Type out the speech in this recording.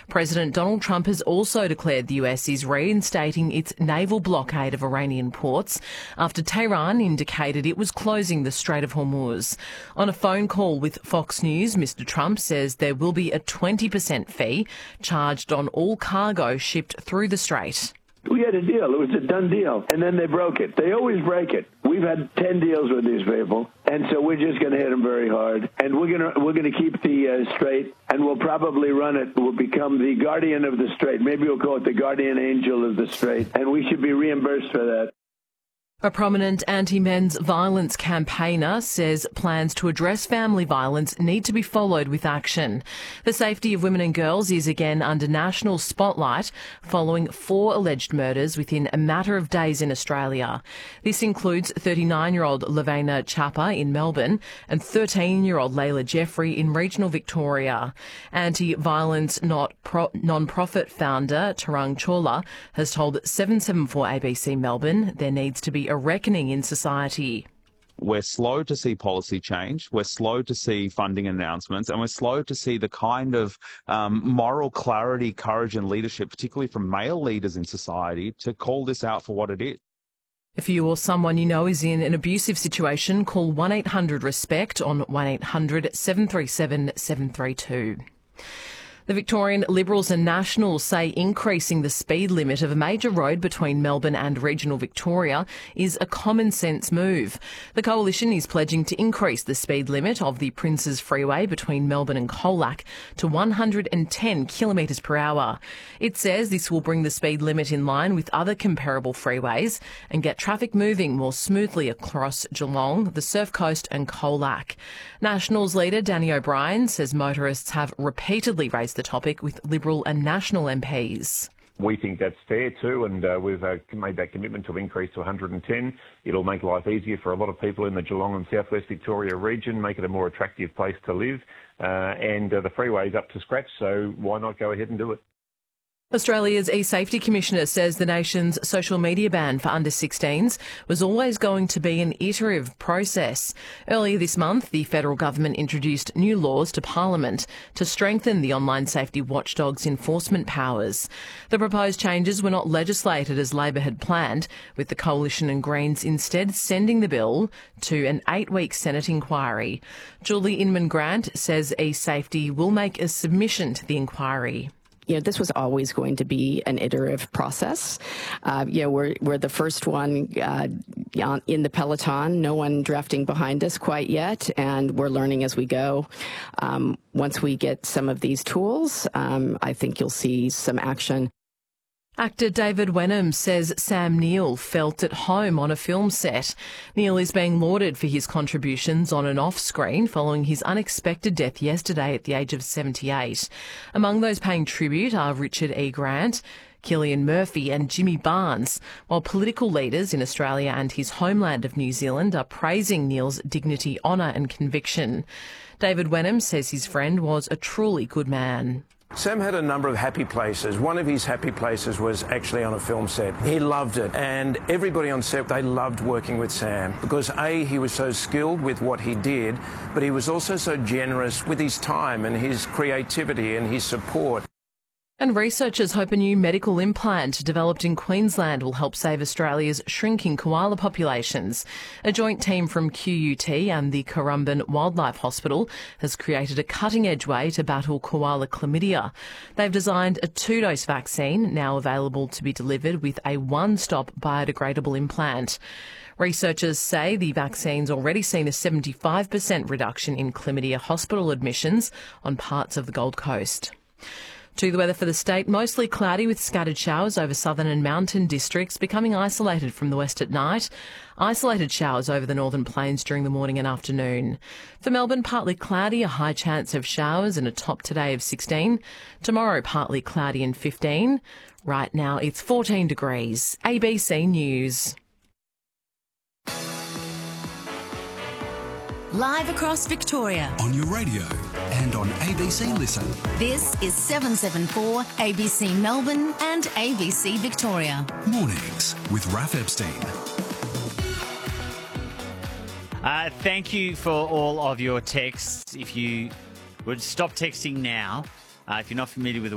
President Donald Trump has also declared the US is reinstating its naval blockade of Iranian ports after Tehran indicated it was closing the Strait of Hormuz. On a phone call with Fox News, Mr. Trump says there will be a 20% fee charged on all cargo shipped through the strait. We had a deal. It was a done deal. And then they broke it. They always break it. We've had 10 deals with these people. And so we're just going to hit them very hard. And we're going to keep the strait, and we'll probably run it. We'll become the guardian of the strait. Maybe we'll call it the guardian angel of the strait. And we should be reimbursed for that. A prominent anti-men's violence campaigner says plans to address family violence need to be followed with action. The safety of women and girls is again under national spotlight following 4 alleged murders within a matter of days in Australia. This includes 39-year-old Lavena Chapa in Melbourne and 13-year-old Layla Jeffrey in regional Victoria. Anti-violence non-profit founder Tarang Chawla has told 774 ABC Melbourne there needs to be a reckoning in society. We're slow to see policy change, we're slow to see funding announcements, and we're slow to see the kind of moral clarity, courage and leadership, particularly from male leaders in society, to call this out for what it is. If you or someone you know is in an abusive situation, call 1-800-RESPECT on 1-800-737-732. The Victorian Liberals and Nationals say increasing the speed limit of a major road between Melbourne and regional Victoria is a common sense move. The coalition is pledging to increase the speed limit of the Princes Freeway between Melbourne and Colac to 110 kilometres per hour. It says this will bring the speed limit in line with other comparable freeways and get traffic moving more smoothly across Geelong, the Surf Coast and Colac. Nationals leader Danny O'Brien says motorists have repeatedly raised the topic with Liberal and National MPs. We think that's fair too, and we've made that commitment to increase to 110. It'll make life easier for a lot of people in the Geelong and South West Victoria region, make it a more attractive place to live, and the freeway's up to scratch, so why not go ahead and do it? Australia's e-safety commissioner says the nation's social media ban for under-16s was always going to be an iterative process. Earlier this month, the federal government introduced new laws to Parliament to strengthen the online safety watchdog's enforcement powers. The proposed changes were not legislated as Labor had planned, with the Coalition and Greens instead sending the bill to an 8-week Senate inquiry. Julie Inman-Grant says e-safety will make a submission to the inquiry. This was always going to be an iterative process. We're the first one in the peloton, no one drafting behind us quite yet, and we're learning as we go. Once we get some of these tools, I think you'll see some action. Actor David Wenham says Sam Neill felt at home on a film set. Neill is being lauded for his contributions on and off screen following his unexpected death yesterday at the age of 78. Among those paying tribute are Richard E. Grant, Cillian Murphy and Jimmy Barnes, while political leaders in Australia and his homeland of New Zealand are praising Neill's dignity, honour and conviction. David Wenham says his friend was a truly good man. Sam had a number of happy places. One of his happy places was actually on a film set. He loved it, and everybody on set, they loved working with Sam because A, he was so skilled with what he did, but he was also so generous with his time and his creativity and his support. And researchers hope a new medical implant developed in Queensland will help save Australia's shrinking koala populations. A joint team from QUT and the Currumbin Wildlife Hospital has created a cutting-edge way to battle koala chlamydia. They've designed a 2-dose vaccine, now available to be delivered with a one-stop biodegradable implant. Researchers say the vaccine's already seen a 75% reduction in chlamydia hospital admissions on parts of the Gold Coast. To the weather for the state, mostly cloudy with scattered showers over southern and mountain districts, becoming isolated from the west at night. Isolated showers over the northern plains during the morning and afternoon. For Melbourne, partly cloudy, a high chance of showers and a top today of 16. Tomorrow, partly cloudy and 15. Right now, it's 14 degrees. ABC News. Live across Victoria. On your radio and on ABC Listen. This is 774 ABC Melbourne and ABC Victoria. Mornings with Raph Epstein. Thank you for all of your texts. If you would stop texting now, if you're not familiar with the